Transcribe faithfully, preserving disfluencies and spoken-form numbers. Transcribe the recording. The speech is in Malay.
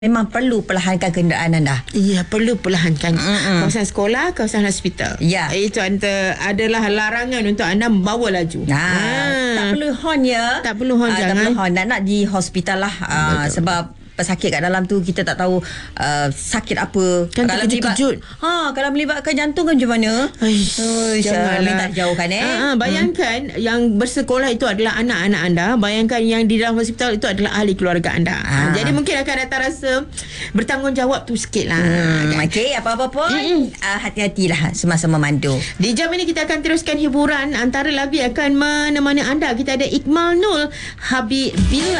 Memang perlu perlahankan kenderaan anda. Ya, perlu perlahankan. Mm-mm. Kawasan sekolah, kawasan hospital. Ya. Itu anta, adalah larangan untuk anda membawa laju. Nah, Ah. tak perlu horn ya. Tak perlu horn, Ah, tak jangan. perlu horn. Dan nak di hospital lah. Ah, sebab pesakit kat dalam tu kita tak tahu uh, sakit apa. Kan terkejut-kejut. Ha, kalau melibatkan jantung kan macam mana? Aish, Uish, janganlah. minta jauhkan eh. Ah, ah, bayangkan hmm. yang bersekolah itu adalah anak-anak anda. Bayangkan yang di dalam hospital itu adalah ahli keluarga anda. Ah. Jadi mungkin akan datang rasa bertanggungjawab tu sikit lah. Hmm, kan? Okey, apa-apa pun uh, hati-hatilah semasa memandu. Di jam ini kita akan teruskan hiburan. Antara labi akan menemani anda. Kita ada Iqmal Nul Habib Billah.